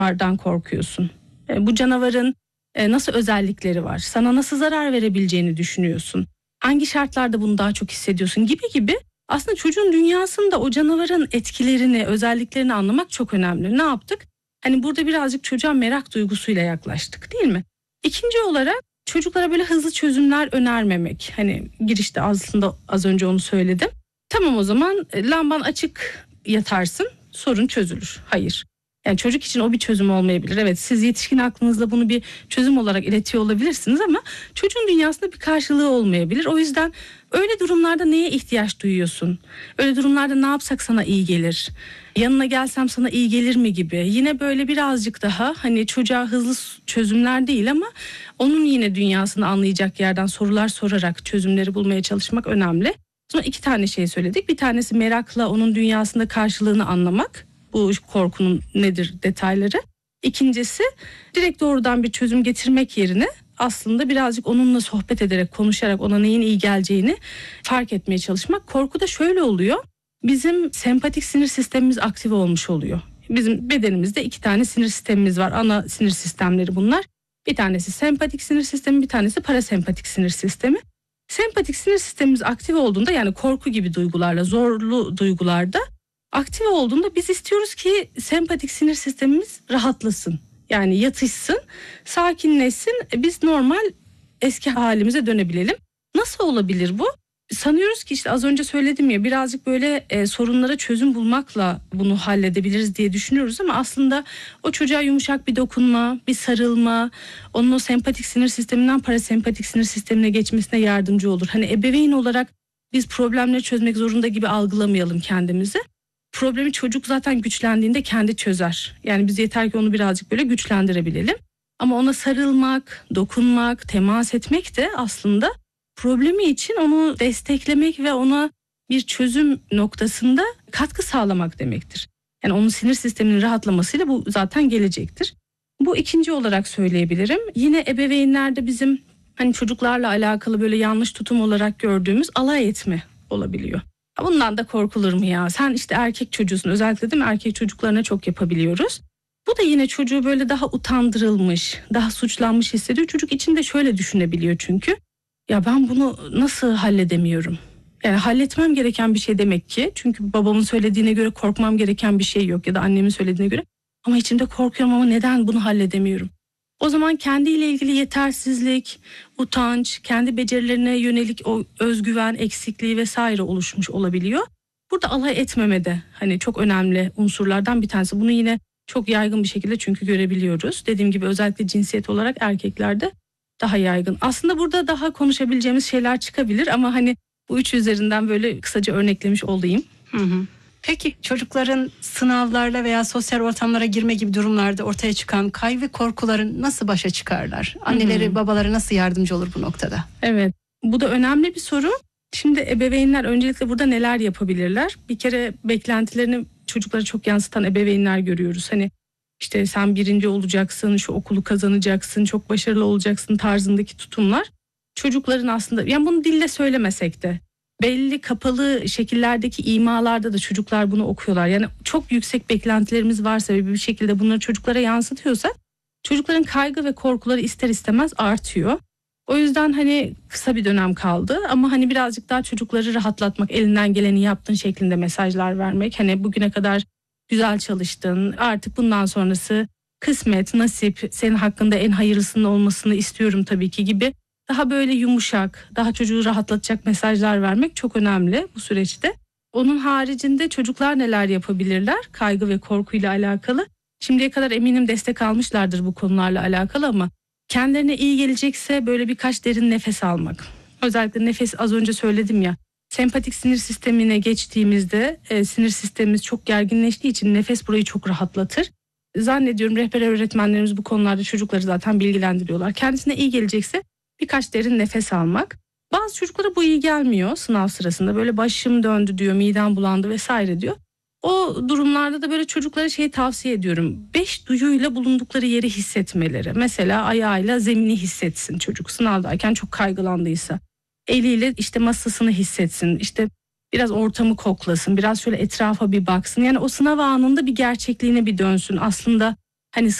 canavardan korkuyorsun? Bu canavarın nasıl özellikleri var? Sana nasıl zarar verebileceğini düşünüyorsun? Hangi şartlarda bunu daha çok hissediyorsun gibi. Aslında çocuğun dünyasında o canavarın etkilerini, özelliklerini anlamak çok önemli. Ne yaptık? Hani burada birazcık çocuğa merak duygusuyla yaklaştık, değil mi? İkinci olarak çocuklara böyle hızlı çözümler önermemek. Hani girişte aslında az önce onu söyledim. Tamam, o zaman lamban açık yatarsın, sorun çözülür. Hayır. Yani çocuk için o bir çözüm olmayabilir. Evet, siz yetişkin aklınızla bunu bir çözüm olarak iletiyor olabilirsiniz ama çocuğun dünyasında bir karşılığı olmayabilir. O yüzden öyle durumlarda neye ihtiyaç duyuyorsun? Öyle durumlarda ne yapsak sana iyi gelir? Yanına gelsem sana iyi gelir mi gibi. Yine böyle birazcık daha hani çocuğa hızlı çözümler değil ama onun yine dünyasını anlayacak yerden sorular sorarak çözümleri bulmaya çalışmak önemli. Sonra 2 tane şey söyledik. Bir tanesi merakla onun dünyasında karşılığını anlamak. Bu korkunun nedir detayları. İkincisi direkt doğrudan bir çözüm getirmek yerine aslında birazcık onunla sohbet ederek, konuşarak ona neyin iyi geleceğini fark etmeye çalışmak. Korku da şöyle oluyor. Bizim sempatik sinir sistemimiz aktive olmuş oluyor. Bizim bedenimizde 2 tane sinir sistemimiz var. Ana sinir sistemleri bunlar. Bir tanesi sempatik sinir sistemi, bir tanesi parasempatik sinir sistemi. Sempatik sinir sistemimiz aktive olduğunda, yani korku gibi duygularla, zorlu duygularda aktive olduğunda biz istiyoruz ki sempatik sinir sistemimiz rahatlasın. Yani yatışsın, sakinleşsin, biz normal eski halimize dönebilelim. Nasıl olabilir bu? Sanıyoruz ki işte az önce söyledim ya, birazcık böyle sorunlara çözüm bulmakla bunu halledebiliriz diye düşünüyoruz ama aslında o çocuğa yumuşak bir dokunma, bir sarılma, onun o sempatik sinir sisteminden parasempatik sinir sistemine geçmesine yardımcı olur. Hani ebeveyn olarak biz problemleri çözmek zorunda gibi algılamayalım kendimizi. Problemi çocuk zaten güçlendiğinde kendi çözer. Yani biz yeter ki onu birazcık böyle güçlendirebilelim. Ama ona sarılmak, dokunmak, temas etmek de aslında problemi için onu desteklemek ve ona bir çözüm noktasında katkı sağlamak demektir. Yani onun sinir sisteminin rahatlamasıyla bu zaten gelecektir. Bu ikinci olarak söyleyebilirim. Yine ebeveynlerde bizim hani çocuklarla alakalı böyle yanlış tutum olarak gördüğümüz alay etme olabiliyor. Bundan da korkulur mu ya? Sen işte erkek çocuğusun, özellikle değil mi? Erkek çocuklarına çok yapabiliyoruz. Bu da yine çocuğu böyle daha utandırılmış, daha suçlanmış hissediyor. Çocuk içinde şöyle düşünebiliyor çünkü. Ya ben bunu nasıl halledemiyorum? Yani halletmem gereken bir şey demek ki. Çünkü babamın söylediğine göre korkmam gereken bir şey yok ya da annemin söylediğine göre. Ama içimde korkuyorum ama neden bunu halledemiyorum? O zaman kendiyle ilgili yetersizlik, utanç, kendi becerilerine yönelik o özgüven eksikliği vesaire oluşmuş olabiliyor. Burada alay etmeme de hani çok önemli unsurlardan bir tanesi. Bunu yine çok yaygın bir şekilde çünkü görebiliyoruz. Dediğim gibi özellikle cinsiyet olarak erkeklerde daha yaygın. Aslında burada daha konuşabileceğimiz şeyler çıkabilir ama hani bu 3 üzerinden böyle kısaca örneklemiş olayım. Peki çocukların sınavlarla veya sosyal ortamlara girme gibi durumlarda ortaya çıkan kaygı ve korkuların nasıl başa çıkarlar? Anneleri, babaları nasıl yardımcı olur bu noktada? Evet, bu da önemli bir soru. Şimdi ebeveynler öncelikle burada neler yapabilirler? Bir kere beklentilerini çocuklara çok yansıtan ebeveynler görüyoruz. Hani işte sen 1. olacaksın, şu okulu kazanacaksın, çok başarılı olacaksın tarzındaki tutumlar. Çocukların aslında, yani bunu dille söylemesek de belli kapalı şekillerdeki imalarda da çocuklar bunu okuyorlar. Yani çok yüksek beklentilerimiz varsa ve bir şekilde bunları çocuklara yansıtıyorsak çocukların kaygı ve korkuları ister istemez artıyor. O yüzden hani kısa bir dönem kaldı ama hani birazcık daha çocukları rahatlatmak, elinden geleni yaptığın şeklinde mesajlar vermek. Hani bugüne kadar güzel çalıştın, artık bundan sonrası kısmet, nasip, senin hakkında en hayırlısının olmasını istiyorum tabii ki gibi daha böyle yumuşak, daha çocuğu rahatlatacak mesajlar vermek çok önemli bu süreçte. Onun haricinde çocuklar neler yapabilirler kaygı ve korkuyla alakalı? Şimdiye kadar eminim destek almışlardır bu konularla alakalı ama kendilerine iyi gelecekse böyle birkaç derin nefes almak. Özellikle nefes, az önce söyledim ya, sempatik sinir sistemine geçtiğimizde sinir sistemimiz çok gerginleştiği için nefes burayı çok rahatlatır. Zannediyorum rehber öğretmenlerimiz bu konularda çocukları zaten bilgilendiriyorlar. Kendisine iyi gelecekse birkaç derin nefes almak. Bazı çocuklara bu iyi gelmiyor sınav sırasında. Böyle başım döndü diyor, midem bulandı vesaire diyor. O durumlarda da böyle çocuklara tavsiye ediyorum. 5 duyuyla bulundukları yeri hissetmeleri. Mesela ayağıyla zemini hissetsin çocuk sınavdayken çok kaygılandıysa. Eliyle işte masasını hissetsin. İşte biraz ortamı koklasın. Biraz şöyle etrafa bir baksın. Yani o sınav anında bir gerçekliğine bir dönsün. Aslında Hani